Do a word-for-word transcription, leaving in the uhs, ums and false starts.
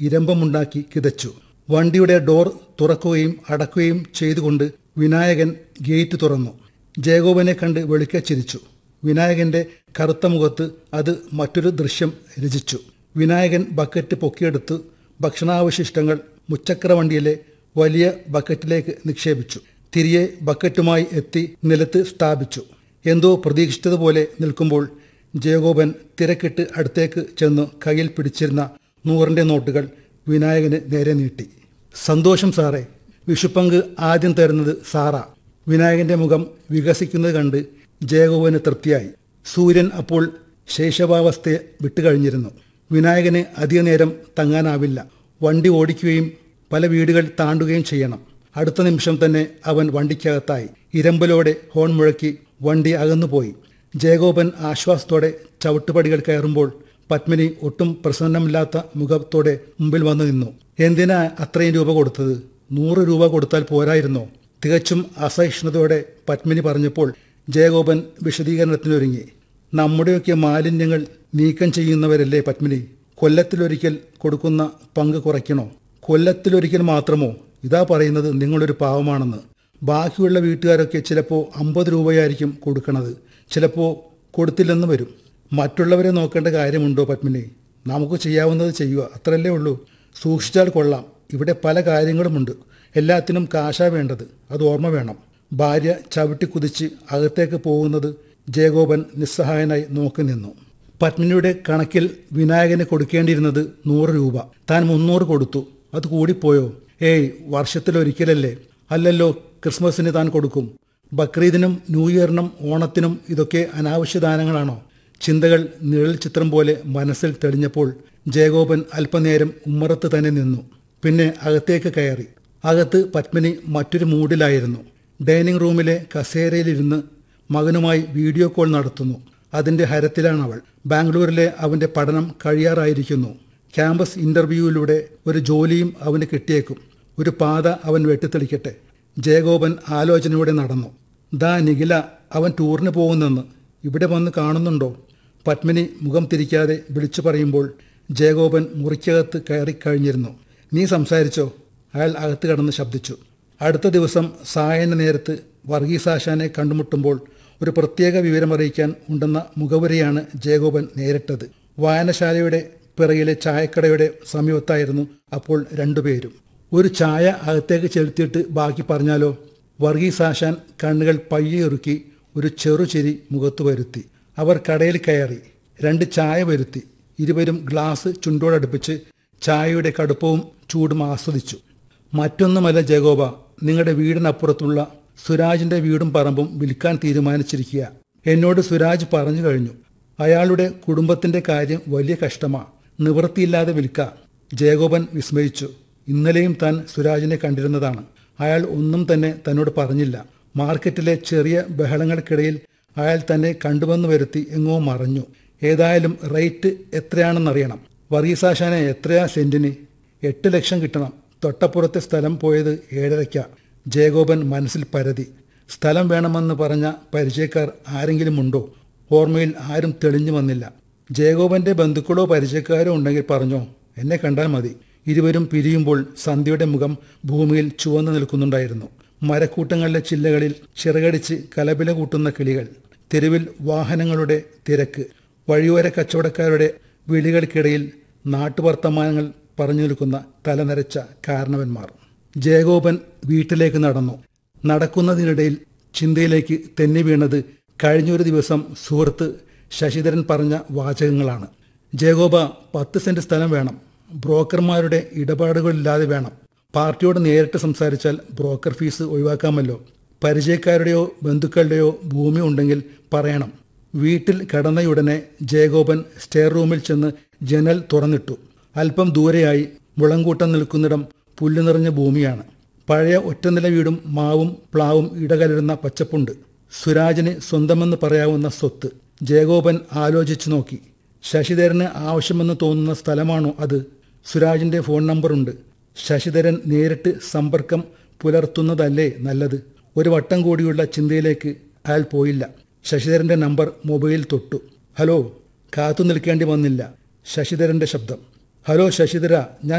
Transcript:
ഇരമ്പമുണ്ടാക്കി കിതച്ചു. വണ്ടിയുടെ ഡോർ തുറക്കുകയും അടക്കുകയും ചെയ്തുകൊണ്ട് വിനായകൻ ഗേറ്റ് തുറന്നു. ജേക്കോബിനെ കണ്ട് വെളുക്കെ ചിരിച്ചു. വിനായകന്റെ കറുത്ത മുഖത്ത് അത് മറ്റൊരു ദൃശ്യം രചിച്ചു. വിനായകൻ ബക്കറ്റ് പൊക്കിയെടുത്ത് ഭക്ഷണാവശിഷ്ടങ്ങൾ മുച്ചക്ര വണ്ടിയിലെ വലിയ ബക്കറ്റിലേക്ക് നിക്ഷേപിച്ചു. തിരികെ ബക്കറ്റുമായി എത്തി നിലത്ത് സ്ഥാപിച്ചു. എന്തോ പ്രതീക്ഷിച്ചതുപോലെ നിൽക്കുമ്പോൾ ജേക്കോബൻ തിരക്കിട്ട് അടുത്തേക്ക് ചെന്ന് കയ്യിൽ പിടിച്ചിരുന്ന നൂറിന്റെ നോട്ടുകൾ വിനായകന് നേരെ നീട്ടി. സന്തോഷം സാറേ, വിഷുപ്പങ്ക് ആദ്യം തരുന്നത് സാറാ. വിനായകന്റെ മുഖം വികസിക്കുന്നത് കണ്ട് ജേക്കോബന് തൃപ്തിയായി. സൂര്യൻ അപ്പോൾ ശൈശവാവസ്ഥയെ വിട്ടുകഴിഞ്ഞിരുന്നു. വിനായകന് അധികനേരം തങ്ങാനാവില്ല. വണ്ടി ഓടിക്കുകയും പല വീടുകൾ താണ്ടുകയും ചെയ്യണം. അടുത്ത നിമിഷം തന്നെ അവൻ വണ്ടിക്കകത്തായി. ഇരമ്പലോടെ ഹോൺ മുഴക്കി വണ്ടി അകന്നുപോയി. ജേക്കോബൻ ആശ്വാസത്തോടെ ചവിട്ടുപടികൾ കയറുമ്പോൾ പത്മിനി ഒട്ടും പ്രസന്നമില്ലാത്ത മുഖത്തോടെ മുമ്പിൽ വന്നു നിന്നു. എന്തിനാ അത്രയും രൂപ കൊടുത്തത്? നൂറ് രൂപ കൊടുത്താൽ പോരായിരുന്നോ? തികച്ചും അസഹിഷ്ണുതയോടെ പത്മിനി പറഞ്ഞപ്പോൾ ജേക്കോബൻ വിശദീകരണത്തിനൊരുങ്ങി. നമ്മുടെയൊക്കെ മാലിന്യങ്ങൾ നീക്കം ചെയ്യുന്നവരല്ലേ പത്മിനി. കൊല്ലത്തിലൊരിക്കൽ കൊടുക്കുന്ന പങ്ക് കുറയ്ക്കണോ? കൊല്ലത്തിലൊരിക്കൽ മാത്രമോ? ഇതാ പറയുന്നത് നിങ്ങളൊരു പാവമാണെന്ന്. ബാക്കിയുള്ള വീട്ടുകാരൊക്കെ ചിലപ്പോൾ അമ്പത് രൂപയായിരിക്കും കൊടുക്കണത്, ചിലപ്പോൾ കൊടുത്തില്ലെന്ന് വരും. മറ്റുള്ളവരെ നോക്കേണ്ട കാര്യമുണ്ടോ പത്മിനി? നമുക്ക് ചെയ്യാവുന്നത് ചെയ്യുക, അത്രയല്ലേ ഉള്ളൂ. സൂക്ഷിച്ചാൽ കൊള്ളാം. ഇവിടെ പല കാര്യങ്ങളുമുണ്ട്. എല്ലാത്തിനും കാശാ വേണ്ടത്, അത് ഓർമ്മ വേണം. ഭാര്യ ചവിട്ടി കുതിച്ച് അകത്തേക്ക് പോകുന്നത് ജേക്കോബൻ നിസ്സഹായനായി നോക്കി നിന്നു. പത്മിനിയുടെ കണക്കിൽ വിനായകന് കൊടുക്കേണ്ടിയിരുന്നത് നൂറ് രൂപ. താൻ മുന്നൂറ് കൊടുത്തു. അത് കൂടിപ്പോയോ? ഏയ്, വർഷത്തിലൊരിക്കലല്ലേ. അല്ലല്ലോ, ക്രിസ്മസിന് താൻ കൊടുക്കും. ബക്രീദിനും ന്യൂ ഇയറിനും ഓണത്തിനും ഇതൊക്കെ അനാവശ്യ ദാനങ്ങളാണോ? ചിന്തകൾ നിഴൽ ചിത്രം പോലെ മനസ്സിൽ തെളിഞ്ഞപ്പോൾ ജേക്കോബൻ അല്പനേരം ഉമ്മറത്ത് തന്നെ നിന്നു. പിന്നെ അകത്തേക്ക് കയറി. അകത്ത് പത്മിനി മറ്റൊരു മൂഡിലായിരുന്നു. ഡൈനിങ് റൂമിലെ കസേരയിലിരുന്ന് മകനുമായി വീഡിയോ കോൾ നടത്തുന്നു. അതിൻ്റെ ഹരത്തിലാണവൾ. ബാംഗ്ലൂരിലെ അവൻ്റെ പഠനം കഴിയാറായിരിക്കുന്നു. ക്യാമ്പസ് ഇൻ്റർവ്യൂവിലൂടെ ഒരു ജോലിയും അവന് കിട്ടിയേക്കും. ഒരു പാത അവൻ വെട്ടിത്തെളിക്കട്ടെ. ജേക്കോബൻ ആലോചനയോടെ നടന്നു. ദാ നിഖില, അവൻ ടൂറിന് പോകുന്നെന്ന്. ഇവിടെ വന്ന് കാണുന്നുണ്ടോ? പത്മിനി മുഖം തിരിക്കാതെ വിളിച്ചു പറയുമ്പോൾ ജേക്കോബൻ മുറിക്കകത്ത് കയറിക്കഴിഞ്ഞിരുന്നു. നീ സംസാരിച്ചോ? അയാൾ അകത്ത് കടന്ന് ശബ്ദിച്ചു. അടുത്ത ദിവസം സായന നേരത്ത് വർഗീസാശാനെ കണ്ടുമുട്ടുമ്പോൾ ഒരു പ്രത്യേക വിവരമറിയിക്കാൻ ഉണ്ടെന്ന മുഖവുരയാണ് ജേക്കോബൻ നേരിട്ടത്. വായനശാലയുടെ പിറകിലെ ചായക്കടയുടെ സമീപത്തായിരുന്നു അപ്പോൾ രണ്ടുപേരും. ഒരു ചായ അകത്തേക്ക് ചെലുത്തിയിട്ട് ബാക്കി പറഞ്ഞാലോ? വർഗീസാശാൻ കണ്ണുകൾ പയ്യെ ഇറുക്കി ഒരു ചെറുചിരി മുഖത്തു വരുത്തി. അവർ കടയിൽ കയറി. രണ്ട് ചായ വരുത്തി. ഇരുവരും ഗ്ലാസ് ചുണ്ടോടടുപ്പിച്ച് ചായയുടെ കടുപ്പവും ചൂടും ആസ്വദിച്ചു. മറ്റൊന്നുമല്ല ജേക്കോബ, നിങ്ങളുടെ വീടിനപ്പുറത്തുള്ള സുരാജിന്റെ വീടും പറമ്പും വിൽക്കാൻ തീരുമാനിച്ചിരിക്കുക. എന്നോട് സുരാജ് പറഞ്ഞു കഴിഞ്ഞു. അയാളുടെ കുടുംബത്തിന്റെ കാര്യം വലിയ കഷ്ടമാ. നിവൃത്തിയില്ലാതെ വിൽക്കാം. ജേക്കോബൻ വിസ്മയിച്ചു. ഇന്നലെയും താൻ സുരാജിനെ കണ്ടിരുന്നതാണ്. അയാൾ ഒന്നും തന്നെ തന്നോട് പറഞ്ഞില്ല. മാർക്കറ്റിലെ ചെറിയ ബഹളങ്ങൾക്കിടയിൽ അയാൾ തന്നെ കണ്ടുവന്ന് വരുത്തി എങ്ങോ മറഞ്ഞു. ഏതായാലും റേറ്റ് എത്രയാണെന്നറിയണം. വർഗീസാശാനെ എത്രയാ സെന്റിന്? എട്ട് ലക്ഷം കിട്ടണം. തൊട്ടപ്പുറത്തെ സ്ഥലം പോയത് ഏഴരയ്ക്ക. ജേക്കോബൻ മനസ്സിൽ പരതി. സ്ഥലം വേണമെന്ന് പറഞ്ഞ പരിചയക്കാർ ആരെങ്കിലും ഉണ്ടോ? ഓർമ്മയിൽ ആരും തെളിഞ്ഞു വന്നില്ല. ജേക്കോബന്റെ ബന്ധുക്കളോ പരിചയക്കാരോ ഉണ്ടെങ്കിൽ പറഞ്ഞോ, എന്നെ കണ്ടാൽ മതി. ഇരുവരും പിരിയുമ്പോൾ സന്ധ്യയുടെ മുഖം ഭൂമിയിൽ ചുവന്നു നിൽക്കുന്നുണ്ടായിരുന്നു. മരക്കൂട്ടങ്ങളിലെ ചില്ലകളിൽ ചിറകടിച്ച് കലപില കൂട്ടുന്ന കിളികൾ, തെരുവിൽ വാഹനങ്ങളുടെ തിരക്ക്, വഴിയോര കച്ചവടക്കാരുടെ വിളികൾക്കിടയിൽ നാട്ടുവർത്തമാനങ്ങൾ പറഞ്ഞു നിൽക്കുന്ന തലനരച്ച കാരണവന്മാർ. ജേക്കോബൻ വീട്ടിലേക്ക് നടന്നു. നടക്കുന്നതിനിടയിൽ ചിന്തയിലേക്ക് തെന്നി വീണത് കഴിഞ്ഞൊരു ദിവസം സുഹൃത്ത് ശശിധരൻ പറഞ്ഞ വാചകങ്ങളാണ്. ജേക്കോബ, പത്ത് സെന്റ് സ്ഥലം വേണം. ബ്രോക്കർമാരുടെ ഇടപാടുകളില്ലാതെ വേണം. പാർട്ടിയോട് നേരിട്ട് സംസാരിച്ചാൽ ബ്രോക്കർ ഫീസ് ഒഴിവാക്കാമല്ലോ. പരിചയക്കാരുടെയോ ബന്ധുക്കളുടെയോ ഭൂമി ഉണ്ടെങ്കിൽ പറയണം. വീട്ടിൽ കടന്നയുടനെ ജേക്കോബൻ സ്റ്റെയർ റൂമിൽ ചെന്ന് ജനൽ തുറന്നിട്ടു. അല്പം ദൂരെയായി മുളങ്കൂട്ടം നിൽക്കുന്നിടം പുല്ല് നിറഞ്ഞ ഭൂമിയാണ്. പഴയ ഒറ്റനില വീടും മാവും പ്ലാവും ഇടകലരുന്ന പച്ചപ്പുണ്ട്. സുരാജിന് സ്വന്തമെന്ന് പറയാവുന്ന സ്വത്ത്. ജേക്കോബൻ ആലോചിച്ചു നോക്കി. ശശിധരന് ആവശ്യമെന്ന് തോന്നുന്ന സ്ഥലമാണോ അത്? സുരാജിന്റെ ഫോൺ നമ്പറുണ്ട്. ശശിധരൻ നേരിട്ട് സമ്പർക്കം പുലർത്തുന്നതല്ലേ നല്ലത്? ഒരു വട്ടം കൂടിയുള്ള ചിന്തയിലേക്ക് അയാൾ പോയില്ല. ശശിധരന്റെ നമ്പർ മൊബൈൽ തൊട്ടു. ഹലോ. കാത്തു നിൽക്കേണ്ടി വന്നില്ല. ശശിധരന്റെ ശബ്ദം. ഹലോ ശശിധര, ഞാൻ